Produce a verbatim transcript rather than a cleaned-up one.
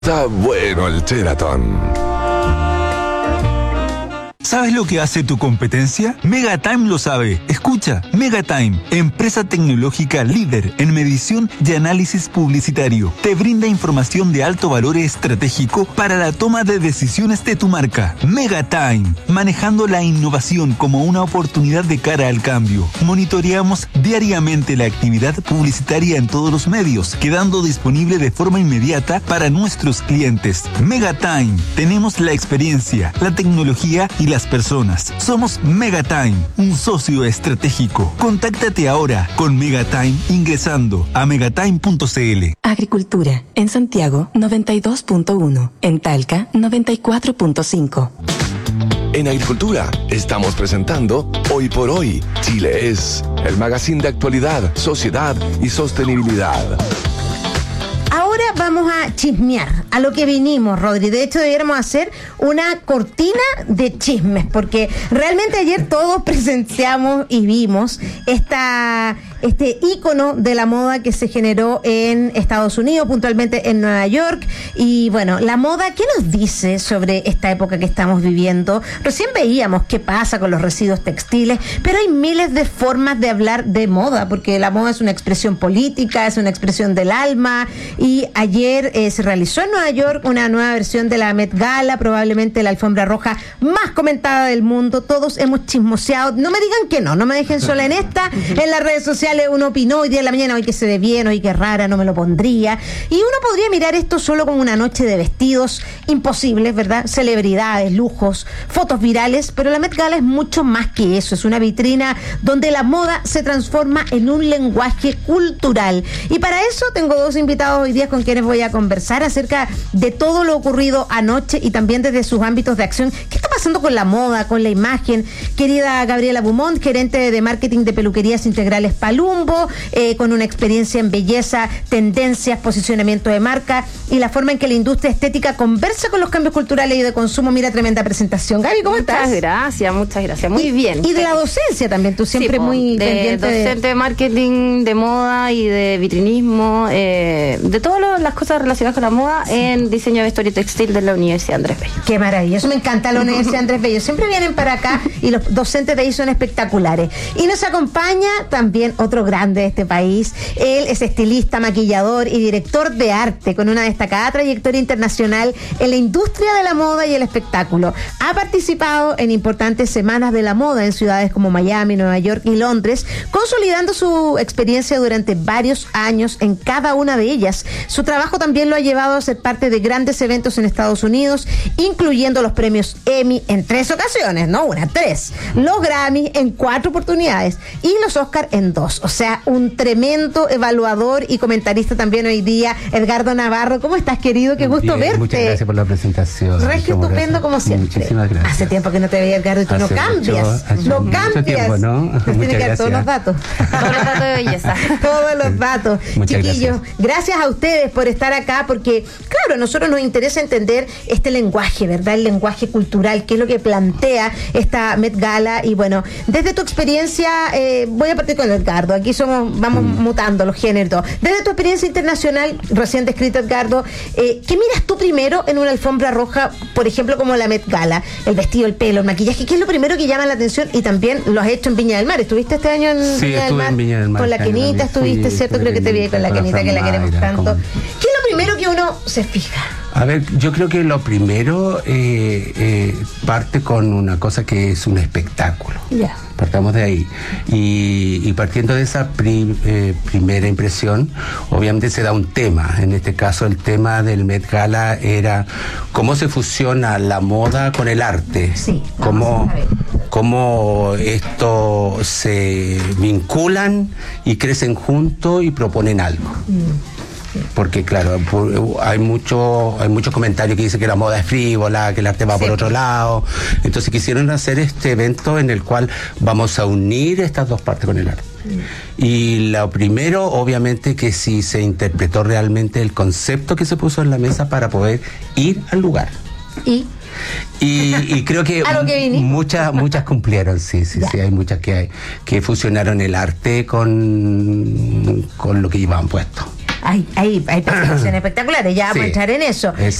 Está bueno el Sheraton. ¿Sabes lo que hace tu competencia? Megatime lo sabe. Escucha, Megatime, empresa tecnológica líder en medición y análisis publicitario. Te brinda información de alto valor estratégico para la toma de decisiones de tu marca. Megatime, manejando la innovación como una oportunidad de cara al cambio. Monitoreamos diariamente la actividad publicitaria en todos los medios, quedando disponible de forma inmediata para nuestros clientes. Megatime, tenemos la experiencia, la tecnología y las personas. Somos Megatime, un socio estratégico. Contáctate ahora con Megatime ingresando a megatime punto c l. Agricultura, en Santiago noventa y dos punto uno, en Talca noventa y cuatro punto cinco. En Agricultura estamos presentando Hoy por Hoy, Chile es, el magazine de actualidad, sociedad y sostenibilidad. Ahora vamos a chismear, a lo que vinimos, Rodri. De hecho, debiéramos hacer una cortina de chismes, porque realmente ayer todos presenciamos y vimos esta, este ícono de la moda que se generó en Estados Unidos, puntualmente en Nueva York. Y bueno, la moda, ¿qué nos dice sobre esta época que estamos viviendo? Recién veíamos qué pasa con los residuos textiles, pero hay miles de formas de hablar de moda, porque la moda es una expresión política, es una expresión del alma. Y ayer eh, se realizó en Nueva York una nueva versión de la Met Gala, probablemente la alfombra roja más comentada del mundo. Todos hemos chismoseado. No me digan que no, no me dejen sola en esta. En las redes sociales uno opinó hoy día en la mañana, hoy que se ve bien, hoy que rara, no me lo pondría. Y uno podría mirar esto solo como una noche de vestidos imposibles, ¿verdad? Celebridades, lujos, fotos virales, pero la Met Gala es mucho más que eso. Es una vitrina donde la moda se transforma en un lenguaje cultural. Y para eso tengo dos invitados hoy día con quienes voy a conversar acerca de todo lo ocurrido anoche y también desde sus ámbitos de acción. ¿Qué está pasando con la moda, con la imagen? Querida Gabriela Beaumont, gerente de marketing de peluquerías integrales Palumbo, eh, con una experiencia en belleza, tendencias, posicionamiento de marca y la forma en que la industria estética conversa con los cambios culturales y de consumo. Mira, tremenda presentación. Gaby, ¿cómo muchas estás? Muchas gracias, muchas gracias. Muy y, bien. Y de la docencia también, tú siempre sí, muy de pendiente docente de... de marketing, de moda y de vitrinismo, eh, de todas las cosas relacionadas con la moda en diseño de vestuario textil de la Universidad Andrés Bello. Qué maravilloso, me encanta la Universidad Andrés Bello. Siempre vienen para acá y los docentes de ahí son espectaculares. Y nos acompaña también otro grande de este país. Él es estilista, maquillador y director de arte con una destacada trayectoria internacional en la industria de la moda y el espectáculo. Ha participado en importantes semanas de la moda en ciudades como Miami, Nueva York y Londres, consolidando su experiencia durante varios años en cada una de ellas. Su trabajo también lo ha llevado a ser parte de grandes eventos en Estados Unidos, incluyendo los premios Emmy en tres ocasiones, no una, tres, los Grammy en cuatro oportunidades y los Oscar en dos. O sea, un tremendo evaluador y comentarista también hoy día. Edgardo Navarro, ¿cómo estás, querido? Qué gusto Bien, verte. Muchas gracias por la presentación. Re que estupendo como siempre. Muchísimas gracias. Hace tiempo que no te veía, Edgardo, y tú hace no cambias. Mucho, hace no mucho cambias. Tiempo, ¿no? Nos tiene que dar todos los datos. Todos los datos de belleza. Todos los datos. Muchas Chiquillos, gracias. gracias a ustedes por estar acá, porque, claro, a nosotros nos interesa entender este lenguaje, ¿verdad? El lenguaje cultural, qué es lo que plantea esta Met Gala. Y bueno, desde tu experiencia, eh, voy a partir con Edgardo. Aquí somos, vamos mm. mutando los géneros y todo. Desde tu experiencia internacional, recién descrito, Edgardo, eh, ¿qué miras tú primero en una alfombra roja, por ejemplo, como la Met Gala? El vestido, el pelo, el maquillaje, ¿qué es lo primero que llama la atención? Y también lo has hecho en Viña del Mar. ¿Estuviste este año en, sí, Viña, del Mar? en Viña del Mar? Con la Kenita estuviste, sí, ¿cierto? Creo que te vi con la Kenita, que la queremos tanto. Como... ¿Qué es lo primero que uno se fija? A ver, yo creo que lo primero eh, eh, parte con una cosa que es un espectáculo. Ya. Yeah. Partamos de ahí. Y, y partiendo de esa pri, eh, primera impresión, obviamente se da un tema. En este caso, el tema del Met Gala era cómo se fusiona la moda con el arte. Sí. Cómo, cómo esto se vinculan y crecen juntos y proponen algo. Mm. Porque claro, hay mucho, hay muchos comentarios que dicen que la moda es frívola, que el arte va sí. por otro lado. Entonces quisieron hacer este evento en el cual vamos a unir estas dos partes con el arte. Mm. Y lo primero, obviamente, que sí se interpretó realmente el concepto que se puso en la mesa para poder ir al lugar. Y Y, y creo que, que muchas muchas cumplieron, sí, sí, ya. sí, hay muchas que, que fusionaron el arte con, con lo que llevaban puesto. hay, hay, hay presentaciones espectaculares, ya vamos Sí. a entrar en eso. Es